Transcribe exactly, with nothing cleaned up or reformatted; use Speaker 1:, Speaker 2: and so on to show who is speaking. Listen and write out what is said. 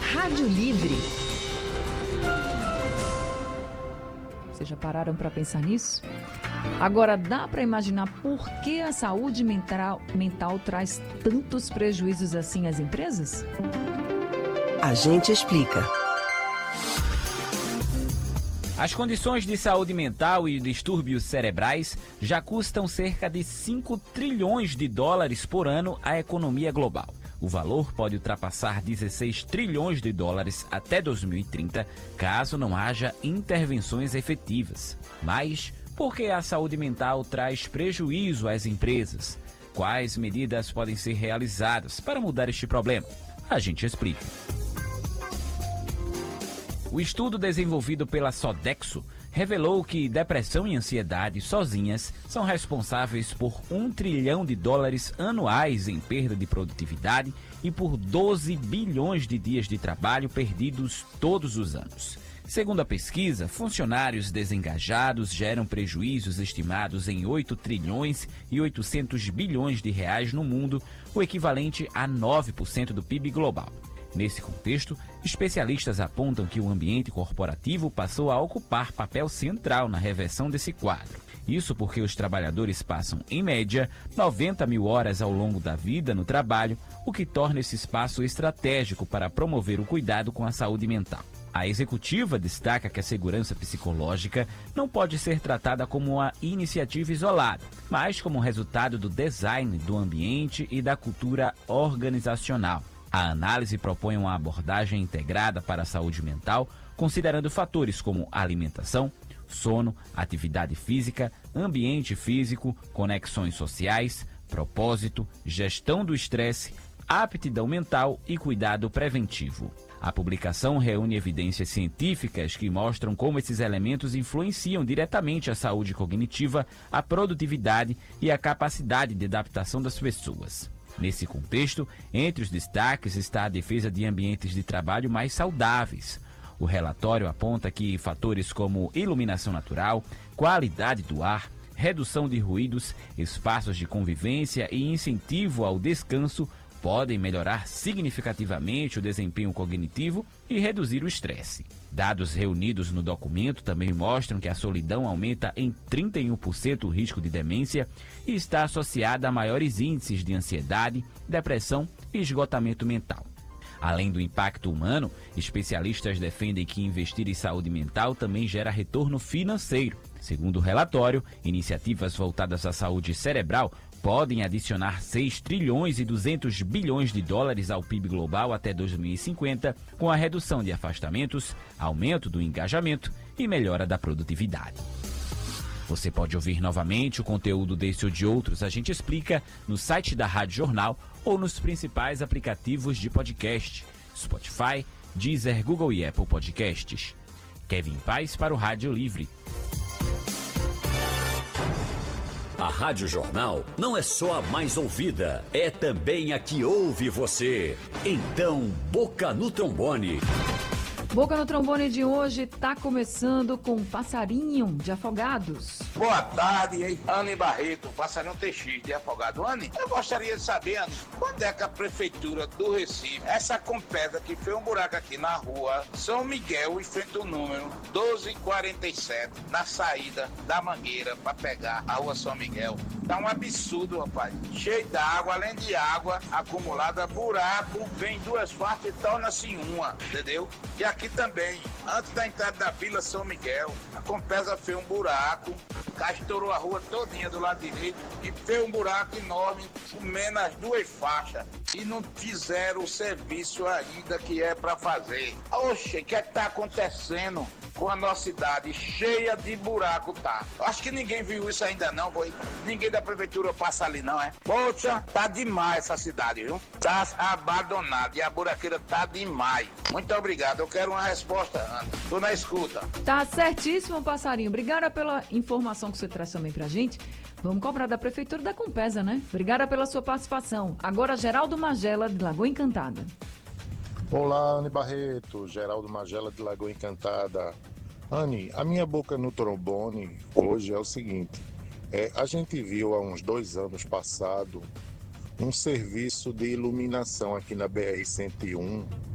Speaker 1: Rádio Livre. Vocês já pararam para pensar nisso? Agora, dá para imaginar por que a saúde mental, mental traz tantos prejuízos assim às empresas?
Speaker 2: A gente explica.
Speaker 3: As condições de saúde mental e distúrbios cerebrais já custam cerca de cinco trilhões de dólares por ano à economia global. O valor pode ultrapassar dezesseis trilhões de dólares até dois mil e trinta, caso não haja intervenções efetivas. Mas por que a saúde mental traz prejuízo às empresas? Quais medidas podem ser realizadas para mudar este problema? A gente explica. O estudo desenvolvido pela Sodexo revelou que depressão e ansiedade sozinhas são responsáveis por um trilhão de dólares anuais em perda de produtividade e por doze bilhões de dias de trabalho perdidos todos os anos. Segundo a pesquisa, funcionários desengajados geram prejuízos estimados em oito trilhões e oitocentos bilhões de reais no mundo, o equivalente a nove por cento do P I B global. Nesse contexto, especialistas apontam que o ambiente corporativo passou a ocupar papel central na reversão desse quadro. Isso porque os trabalhadores passam, em média, noventa mil horas ao longo da vida no trabalho, o que torna esse espaço estratégico para promover o cuidado com a saúde mental. A executiva destaca que a segurança psicológica não pode ser tratada como uma iniciativa isolada, mas como resultado do design do ambiente e da cultura organizacional. A análise propõe uma abordagem integrada para a saúde mental, considerando fatores como alimentação, sono, atividade física, ambiente físico, conexões sociais, propósito, gestão do estresse, aptidão mental e cuidado preventivo. A publicação reúne evidências científicas que mostram como esses elementos influenciam diretamente a saúde cognitiva, a produtividade e a capacidade de adaptação das pessoas. Nesse contexto, entre os destaques está a defesa de ambientes de trabalho mais saudáveis. O relatório aponta que fatores como iluminação natural, qualidade do ar, redução de ruídos, espaços de convivência e incentivo ao descanso podem melhorar significativamente o desempenho cognitivo e reduzir o estresse. Dados reunidos no documento também mostram que a solidão aumenta em trinta e um por cento o risco de demência e está associada a maiores índices de ansiedade, depressão e esgotamento mental. Além do impacto humano, especialistas defendem que investir em saúde mental também gera retorno financeiro. Segundo o relatório, iniciativas voltadas à saúde cerebral podem adicionar seis trilhões e duzentos bilhões de dólares ao P I B global até dois mil e cinquenta, com a redução de afastamentos, aumento do engajamento e melhora da produtividade. Você pode ouvir novamente o conteúdo desse ou de outros, a gente explica no site da Rádio Jornal ou nos principais aplicativos de podcast, Spotify, Deezer, Google e Apple Podcasts. Kevin Paz para o Rádio Livre.
Speaker 4: A Rádio Jornal não é só a mais ouvida, é também a que ouve você. Então, Boca no Trombone.
Speaker 1: Boca no Trombone de hoje está começando com Passarinho de Afogados.
Speaker 5: Boa tarde, hein? Anne Barreto, Passarinho T X de Afogado. Anne, eu gostaria de saber, Anne, quando é que a Prefeitura do Recife, essa Compesa que fez um buraco aqui na rua São Miguel, em frente ao número doze quarenta e sete, na saída da Mangueira, para pegar a rua São Miguel. Tá um absurdo, rapaz. Cheio d'água, além de água acumulada, buraco, vem duas partes e torna-se uma, entendeu? E aqui também, antes da entrada da Vila São Miguel, a Compesa fez um buraco, estourou a rua todinha do lado direito e fez um buraco enorme, comendo as duas faixas. E não fizeram o serviço ainda que é para fazer. Oxe, o que é que tá acontecendo com a nossa cidade? Cheia de buraco, tá? Acho que ninguém viu isso ainda não, foi? Ninguém da prefeitura passa ali não, é? Poxa, tá demais essa cidade, viu? Tá abandonada e a buraqueira tá demais. Muito obrigado, eu quero uma resposta, Ana. Tô na escuta.
Speaker 1: Tá certíssimo, Passarinho. Obrigada pela informação que você traz também pra gente. Vamos cobrar da Prefeitura da Compesa, né? Obrigada pela sua participação. Agora, Geraldo Magela, de Lagoa Encantada.
Speaker 6: Olá, Anne Barreto, Geraldo Magela, de Lagoa Encantada. Anne, a minha boca no trombone hoje é o seguinte. É, a gente viu há uns dois anos passado um serviço de iluminação aqui na B R cento e um